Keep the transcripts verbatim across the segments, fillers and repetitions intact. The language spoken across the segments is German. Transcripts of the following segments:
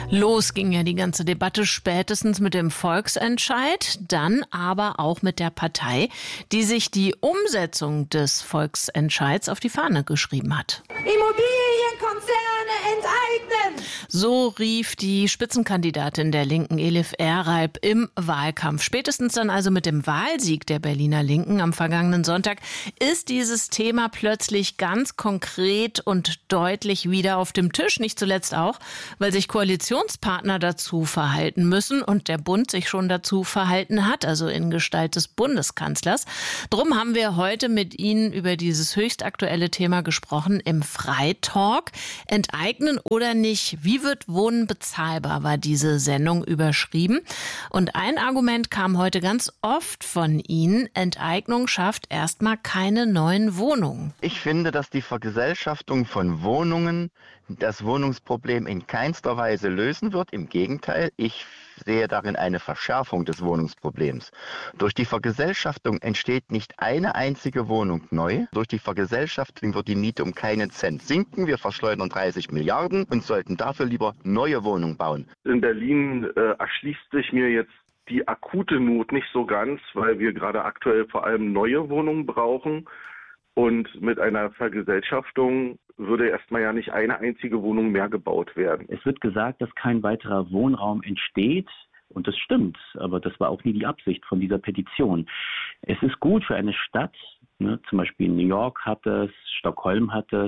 Los ging ja die ganze Debatte spätestens mit dem Volksentscheid, dann aber auch mit der Partei, die sich die Umsetzung des Volksentscheids auf die Fahne geschrieben hat. Immobilienkonzerne enteignen! So rief die Spitzenkandidatin der Linken, Elif Erreib, im Wahlkampf. Spätestens dann also mit dem Wahlsieg der Berliner Linken am vergangenen Sonntag ist dieses Thema plötzlich ganz konkret und deutlich wieder auf dem Tisch. Nicht zuletzt auch, weil sich Koalitionspartner dazu verhalten müssen und der Bund sich schon dazu verhalten hat, also in Gestalt des Bundeskanzlers. Drum haben wir heute mit Ihnen über dieses höchst aktuelle Thema gesprochen im Freitalk. Enteignen oder nicht? Wie wird Wohnen bezahlbar, war diese Sendung überschrieben. Und ein Argument kam heute ganz oft von Ihnen: Enteignung schafft erstmal keine neuen Wohnungen. Ich finde, dass die Vergesellschaftung von Wohnungen das Wohnungsproblem in keinster Weise lösen wird. Im Gegenteil, ich sehe darin eine Verschärfung des Wohnungsproblems. Durch die Vergesellschaftung entsteht nicht eine einzige Wohnung neu. Durch die Vergesellschaftung wird die Miete um keinen Cent sinken. Wir verschleudern dreißig Milliarden und sollten dafür lieber neue Wohnungen bauen. In Berlin äh, erschließt sich mir jetzt die akute Not nicht so ganz, weil wir gerade aktuell vor allem neue Wohnungen brauchen. Und mit einer Vergesellschaftung würde erstmal ja nicht eine einzige Wohnung mehr gebaut werden. Es wird gesagt, dass kein weiterer Wohnraum entsteht. Und das stimmt, aber das war auch nie die Absicht von dieser Petition. Es ist gut für eine Stadt, ne, zum Beispiel New York hat es, Stockholm hat es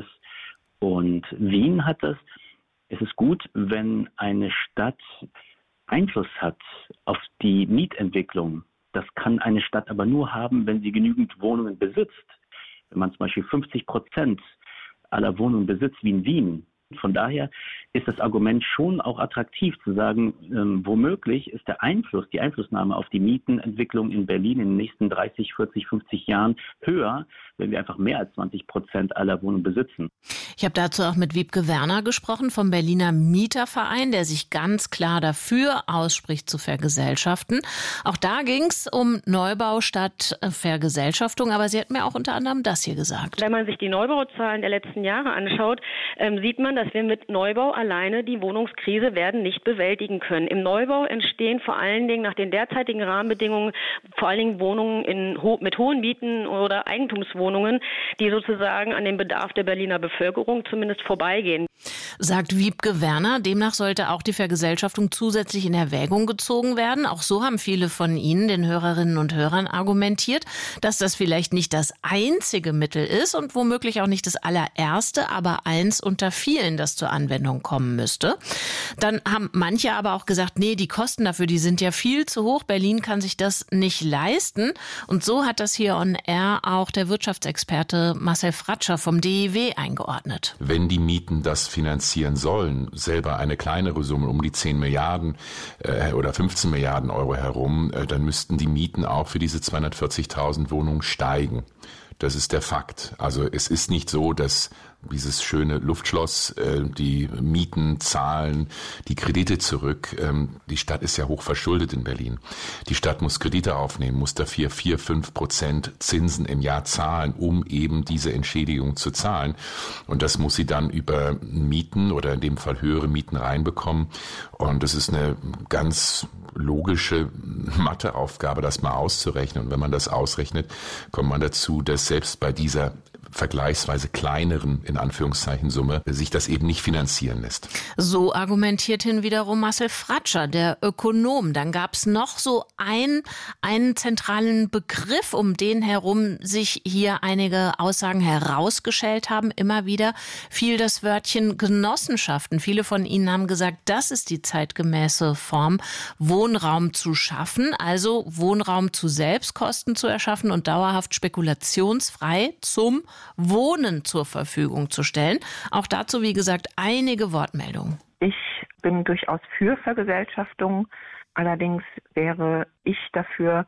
und Wien hat es. Es ist gut, wenn eine Stadt Einfluss hat auf die Mietentwicklung. Das kann eine Stadt aber nur haben, wenn sie genügend Wohnungen besitzt. Wenn man zum Beispiel fünfzig Prozent aller Wohnungen besitzt wie in Wien. Von daher ist das Argument schon auch attraktiv zu sagen, ähm, womöglich ist der Einfluss, die Einflussnahme auf die Mietenentwicklung in Berlin in den nächsten dreißig, vierzig, fünfzig Jahren höher, wenn wir einfach mehr als zwanzig Prozent aller Wohnungen besitzen. Ich habe dazu auch mit Wiebke Werner gesprochen vom Berliner Mieterverein, der sich ganz klar dafür ausspricht, zu vergesellschaften. Auch da ging es um Neubau statt Vergesellschaftung, aber sie hat mir auch unter anderem das hier gesagt. Wenn man sich die Neubauzahlen der letzten Jahre anschaut, ähm, sieht man, dass wir mit Neubau alleine die Wohnungskrise werden nicht bewältigen können. Im Neubau entstehen vor allen Dingen nach den derzeitigen Rahmenbedingungen vor allen Dingen Wohnungen in ho- mit hohen Mieten oder Eigentumswohnungen, die sozusagen an dem Bedarf der Berliner Bevölkerung zumindest vorbeigehen. Sagt Wiebke Werner. Demnach sollte auch die Vergesellschaftung zusätzlich in Erwägung gezogen werden. Auch so haben viele von Ihnen, den Hörerinnen und Hörern, argumentiert, dass das vielleicht nicht das einzige Mittel ist und womöglich auch nicht das allererste, aber eins unter vielen, das zur Anwendung kommen müsste. Dann haben manche aber auch gesagt, nee, die Kosten dafür, die sind ja viel zu hoch. Berlin kann sich das nicht leisten. Und so hat das hier on air auch der Wirtschaftsexperte Marcel Fratscher vom D I W eingeordnet. Wenn die Mieten das finanzieren sollen, selber eine kleinere Summe, um die zehn Milliarden äh, oder fünfzehn Milliarden Euro herum, äh, dann müssten die Mieten auch für diese zweihundertvierzigtausend Wohnungen steigen. Das ist der Fakt. Also es ist nicht so, dass dieses schöne Luftschloss, äh, die Mieten zahlen, die Kredite zurück. Ähm, die Stadt ist ja hoch verschuldet in Berlin. Die Stadt muss Kredite aufnehmen, muss dafür vier, fünf Prozent Zinsen im Jahr zahlen, um eben diese Entschädigung zu zahlen. Und das muss sie dann über Mieten oder in dem Fall höhere Mieten reinbekommen. Und das ist eine ganz logische Matheaufgabe, das mal auszurechnen. Und wenn man das ausrechnet, kommt man dazu, dass selbst bei dieser vergleichsweise kleineren, in Anführungszeichen, Summe, sich das eben nicht finanzieren lässt. So argumentiert hin wiederum Marcel Fratscher, der Ökonom. Dann gab es noch so ein, einen zentralen Begriff, um den herum sich hier einige Aussagen herausgeschält haben. Immer wieder fiel das Wörtchen Genossenschaften. Viele von Ihnen haben gesagt, das ist die zeitgemäße Form, Wohnraum zu schaffen, also Wohnraum zu Selbstkosten zu erschaffen und dauerhaft spekulationsfrei zum Wohnen zur Verfügung zu stellen. Auch dazu, wie gesagt, einige Wortmeldungen. Ich bin durchaus für Vergesellschaftung. Allerdings wäre ich dafür,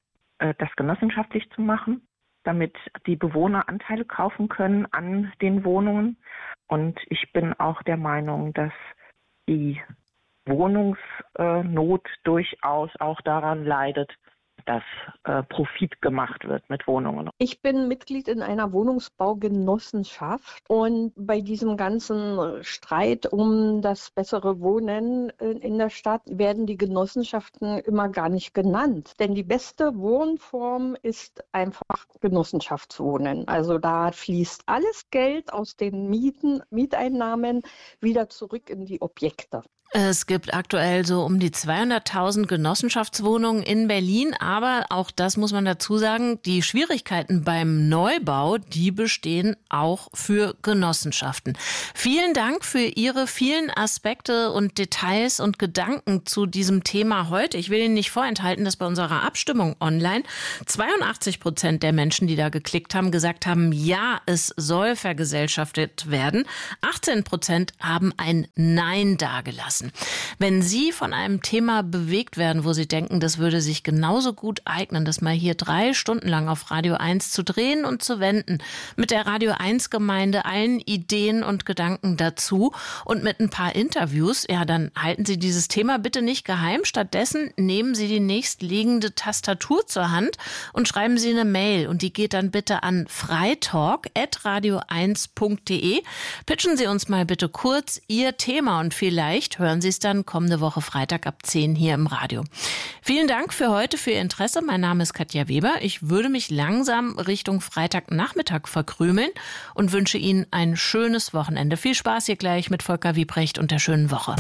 das genossenschaftlich zu machen, damit die Bewohner Anteile kaufen können an den Wohnungen. Und ich bin auch der Meinung, dass die Wohnungsnot durchaus auch daran leidet, dass äh, Profit gemacht wird mit Wohnungen. Ich bin Mitglied in einer Wohnungsbaugenossenschaft und bei diesem ganzen Streit um das bessere Wohnen in der Stadt werden die Genossenschaften immer gar nicht genannt. Denn die beste Wohnform ist einfach Genossenschaftswohnen. Also da fließt alles Geld aus den Mieten, Mieteinnahmen wieder zurück in die Objekte. Es gibt aktuell so um die zweihunderttausend Genossenschaftswohnungen in Berlin, aber auch das muss man dazu sagen, die Schwierigkeiten beim Neubau, die bestehen auch für Genossenschaften. Vielen Dank für Ihre vielen Aspekte und Details und Gedanken zu diesem Thema heute. Ich will Ihnen nicht vorenthalten, dass bei unserer Abstimmung online zweiundachtzig Prozent der Menschen, die da geklickt haben, gesagt haben, ja, es soll vergesellschaftet werden. achtzehn Prozent haben ein Nein dagelassen. Wenn Sie von einem Thema bewegt werden, wo Sie denken, das würde sich genauso gut eignen, das mal hier drei Stunden lang auf Radio eins zu drehen und zu wenden, mit der Radio eins Gemeinde, allen Ideen und Gedanken dazu und mit ein paar Interviews, ja, dann halten Sie dieses Thema bitte nicht geheim. Stattdessen nehmen Sie die nächstliegende Tastatur zur Hand und schreiben Sie eine Mail und die geht dann bitte an freitalk at radio eins punkt de. Pitchen Sie uns mal bitte kurz Ihr Thema und vielleicht hören Sie es dann kommende Woche Freitag ab zehn hier im Radio. Vielen Dank für heute, für Ihr Interesse. Mein Name ist Katja Weber. Ich würde mich langsam Richtung Freitagnachmittag verkrümeln und wünsche Ihnen ein schönes Wochenende. Viel Spaß hier gleich mit Volker Wiebrecht und der schönen Woche.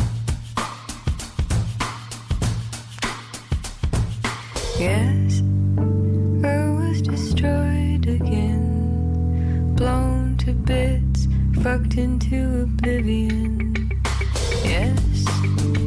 Yes, I was destroyed again, blown to bits, fucked into oblivion.